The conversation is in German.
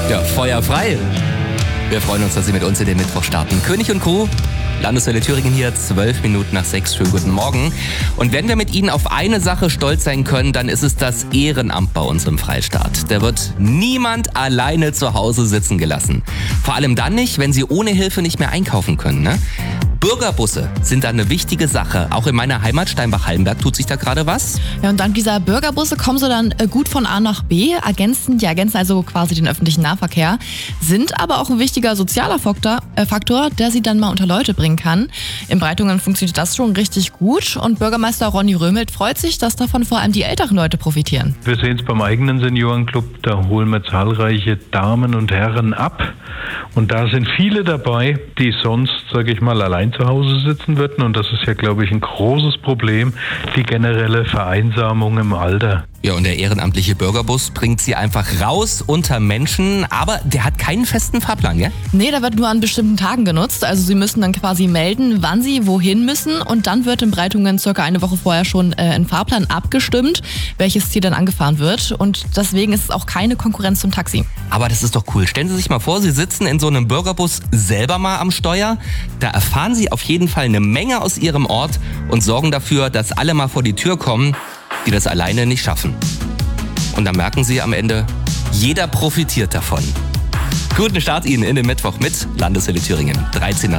Ja, Feuer frei. Wir freuen uns, dass Sie mit uns in den Mittwoch starten. König und Co., Landeswelle Thüringen hier, 12 Minuten nach 6. Schönen guten Morgen. Und wenn wir mit Ihnen auf eine Sache stolz sein können, dann ist es das Ehrenamt bei uns im Freistaat. Da wird niemand alleine zu Hause sitzen gelassen. Vor allem dann nicht, wenn Sie ohne Hilfe nicht mehr einkaufen können, ne? Bürgerbusse sind da eine wichtige Sache. Auch in meiner Heimat Steinbach-Hallenberg tut sich da gerade was. Ja, und dank dieser Bürgerbusse kommen sie dann gut von A nach B, ergänzen also quasi den öffentlichen Nahverkehr, sind aber auch ein wichtiger sozialer Faktor, der sie dann mal unter Leute bringen kann. In Breitungen funktioniert das schon richtig gut und Bürgermeister Ronny Römelt freut sich, dass davon vor allem die älteren Leute profitieren. Wir sehen es beim eigenen Seniorenclub, da holen wir zahlreiche Damen und Herren ab. Und da sind viele dabei, die sonst, sage ich mal, allein zu Hause sitzen würden. Und das ist ja, glaube ich, ein großes Problem, die generelle Vereinsamung im Alter. Ja, und der ehrenamtliche Bürgerbus bringt sie einfach raus unter Menschen, aber der hat keinen festen Fahrplan, gell? Nee, der wird nur an bestimmten Tagen genutzt. Also sie müssen dann quasi melden, wann sie wohin müssen und dann wird in Breitungen circa eine Woche vorher schon ein Fahrplan abgestimmt, welches Ziel dann angefahren wird und deswegen ist es auch keine Konkurrenz zum Taxi. Aber das ist doch cool. Stellen Sie sich mal vor, Sie sitzen in so einem Bürgerbus selber mal am Steuer. Da erfahren Sie auf jeden Fall eine Menge aus Ihrem Ort und sorgen dafür, dass alle mal vor die Tür kommen, die das alleine nicht schaffen. Und dann merken Sie am Ende, jeder profitiert davon. Guten Start Ihnen in den Mittwoch mit Landeswelle Thüringen, 13 nach